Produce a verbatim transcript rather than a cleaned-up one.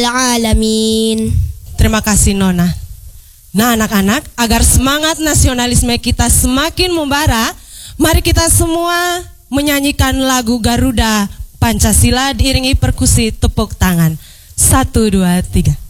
alamin. Terima kasih Nona. Nah anak-anak, agar semangat nasionalisme kita semakin membara, mari kita semua menyanyikan lagu Garuda Pancasila diiringi perkusi tepuk tangan. Satu, dua, tiga.